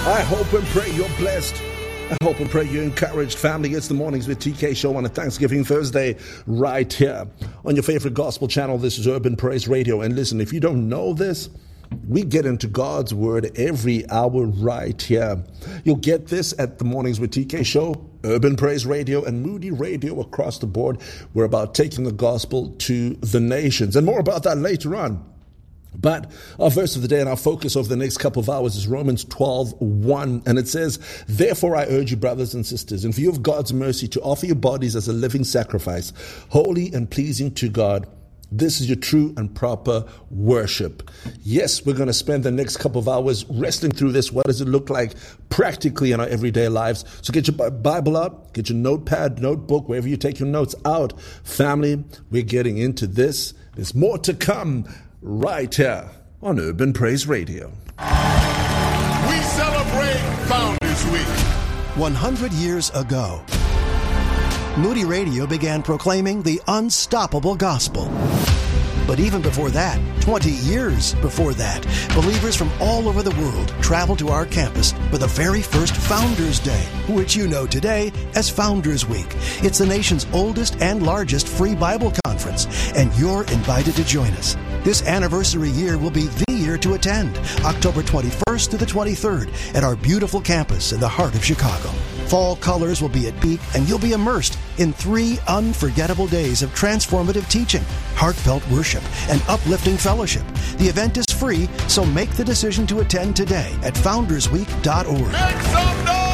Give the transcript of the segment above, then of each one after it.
I hope and pray you're blessed. I hope and pray you're encouraged. Family, it's the Mornings with TK show on a Thanksgiving Thursday right here on your favorite gospel channel. This is Urban Praise Radio. And listen, if you don't know this, we get into God's Word every hour right here. You'll get this at the Mornings with TK show, Urban Praise Radio, and Moody Radio across the board. We're about taking the gospel to the nations. And more about that later on. But our verse of the day and our focus over the next couple of hours is Romans 12:1. And it says, "Therefore I urge you, brothers and sisters, in view of God's mercy, to offer your bodies as a living sacrifice, holy and pleasing to God. This is your true and proper worship." Yes, we're going to spend the next couple of hours wrestling through this. What does it look like practically in our everyday lives? So get your Bible out, get your notepad, notebook, wherever you take your notes out. Family, we're getting into this. There's more to come right here on Urban Praise Radio. We celebrate Founders Week. 100 years ago, Moody Radio began proclaiming the unstoppable gospel. But even before that, 20 years before that, believers from all over the world traveled to our campus for the very first Founders Day, which you know today as Founders Week. It's the nation's oldest and largest free Bible conference, and you're invited to join us. This anniversary year will be the year to attend, October 21st to the 23rd at our beautiful campus in the heart of Chicago. Fall colors will be at peak, and you'll be immersed in 3 unforgettable days of transformative teaching, heartfelt worship, and uplifting fellowship. The event is free, so make the decision to attend today at foundersweek.org. Make some noise!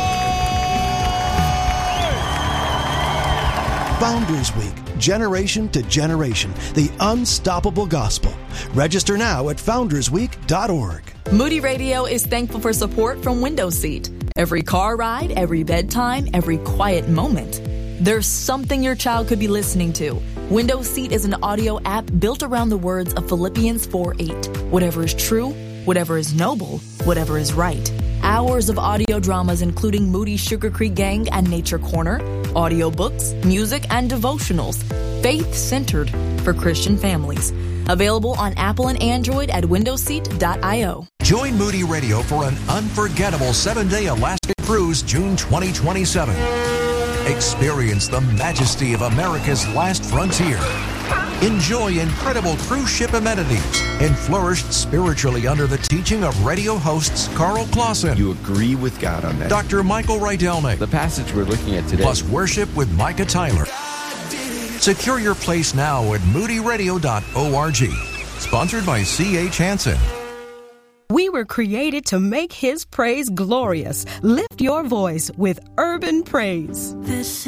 Founders Week, generation to generation, the unstoppable gospel. Register now at foundersweek.org. Moody Radio is thankful for support from Window Seat. Every car ride, every bedtime, every quiet moment, there's something your child could be listening to. Window Seat is an audio app built around the words of Philippians 4:8. Whatever is true, whatever is noble, whatever is right. Hours of audio dramas including Moody Sugar Creek Gang and Nature Corner, audiobooks, music, and devotionals, faith-centered for Christian families. Available on Apple and Android at windowseat.io. Join Moody Radio for an unforgettable 7-day Alaska cruise June 2027. Experience the majesty of America's last frontier. Enjoy incredible cruise ship amenities and flourish spiritually under the teaching of radio hosts Carl Clausen. You agree with God on that. Dr. Michael Rydelnik. The passage we're looking at today. Plus worship with Micah Tyler. Secure your place now at moodyradio.org. Sponsored by C.H. Hansen. We were created to make His praise glorious. Lift your voice with Urban Praise. This